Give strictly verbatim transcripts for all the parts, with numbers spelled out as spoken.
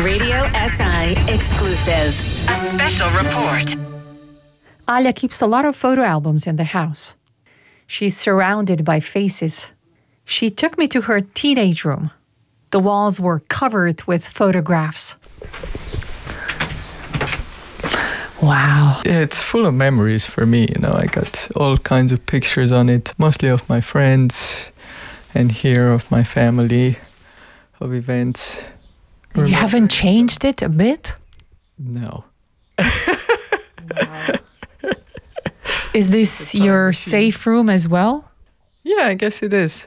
Radio S I exclusive. A special report. Alia keeps a lot of photo albums in the house. She's surrounded by faces. She took me to her teenage room. The walls were covered with photographs. Wow. Yeah, it's full of memories for me, you know. I got all kinds of pictures on it, mostly of my friends and here of my family, of events. You Remember? Haven't changed it a bit? No. Wow. Is this your machine. Safe room as well? Yeah, I guess it is.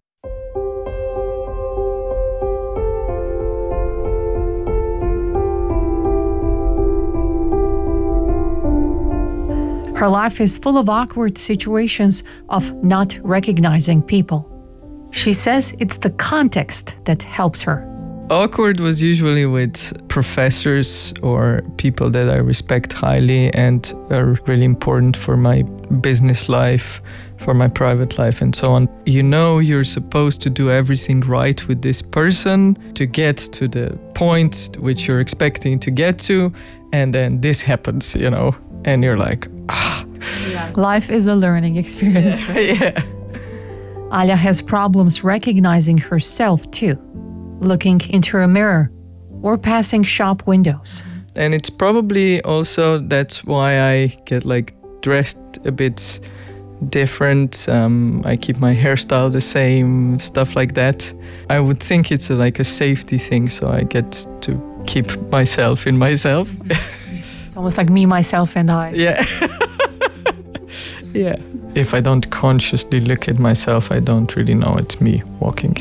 Her life is full of awkward situations of not recognizing people. She says it's the context that helps her. Awkward was usually with professors or people that I respect highly and are really important for my business life, for my private life and so on. You know you're supposed to do everything right with this person to get to the point which you're expecting to get to, and then this happens, you know, and you're like, ah. Yeah. Life is a learning experience. Yeah. Yeah. Alia has problems recognizing herself too, looking into a mirror or passing shop windows. And it's probably also that's why I get like dressed a bit different. Um, I keep my hairstyle the same, stuff like that. I would think it's a, like a safety thing, so I get to keep myself in myself. It's almost like me, myself, and I. Yeah. Yeah. If I don't consciously look at myself, I don't really know it's me walking.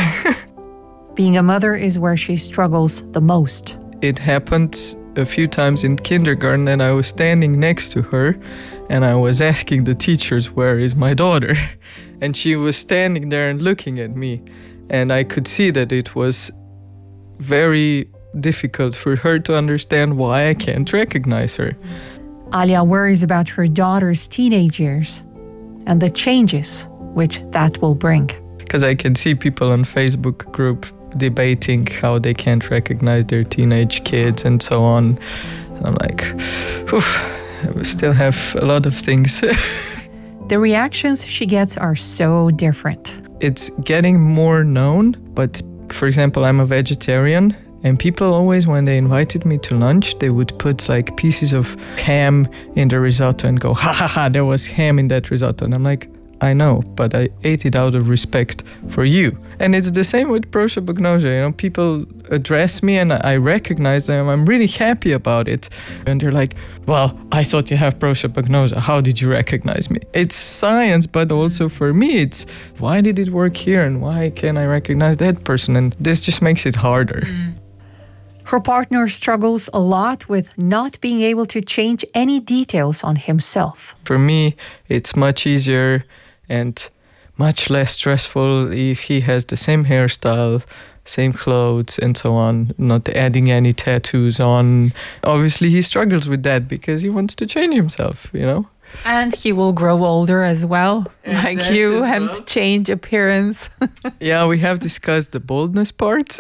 Being a mother is where she struggles the most. It happened a few times in kindergarten, and I was standing next to her and I was asking the teachers, where is my daughter? And she was standing there and looking at me, and I could see that it was very difficult for her to understand why I can't recognize her. Alia worries about her daughter's teenage years and the changes which that will bring. Because I can see people on Facebook group debating how they can't recognize their teenage kids and so on. And I'm like, oof, we still have a lot of things. The reactions she gets are so different. It's getting more known, but for example, I'm a vegetarian. And people always, when they invited me to lunch, they would put like pieces of ham in the risotto and go, ha ha ha, there was ham in that risotto. And I'm like, I know, but I ate it out of respect for you. And it's the same with prosopagnosia. You know, people address me and I recognize them. I'm really happy about it. And they're like, well, I thought you have prosopagnosia. How did you recognize me? It's science, but also for me, it's why did it work here and why can't I recognize that person? And this just makes it harder. Mm. Her partner struggles a lot with not being able to change any details on himself. For me, it's much easier and much less stressful if he has the same hairstyle, same clothes and so on, not adding any tattoos on. Obviously, he struggles with that because he wants to change himself, you know? And he will grow older as well, and like you, and well. Change appearance. Yeah, we have discussed the boldness part.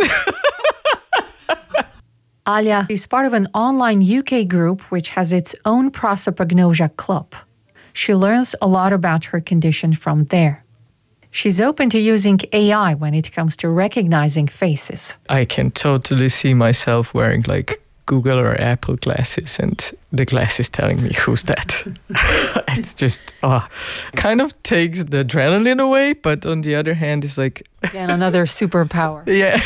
Alia is part of an online U K group which has its own prosopagnosia club. She learns a lot about her condition from there. She's open to using A I when it comes to recognizing faces. I can totally see myself wearing like Google or Apple glasses and the glasses telling me, who's that? It's just, uh, kind of takes the adrenaline away, but on the other hand, it's like... Again, another superpower. Yeah.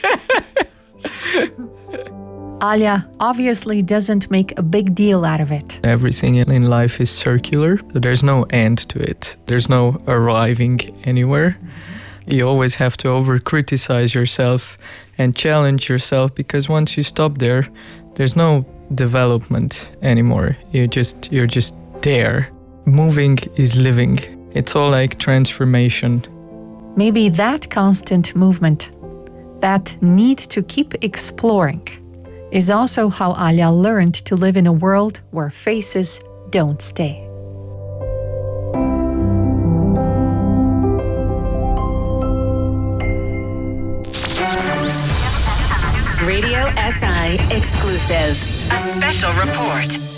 Alia obviously doesn't make a big deal out of it. Everything in life is circular, so there's no end to it. There's no arriving anywhere. Mm-hmm. You always have to over-criticize yourself and challenge yourself, because once you stop there, there's no development anymore. You're just, you're just there. Moving is living. It's all like transformation. Maybe that constant movement, that need to keep exploring, is also how Alia learned to live in a world where faces don't stay. Radio S I exclusive. A special report.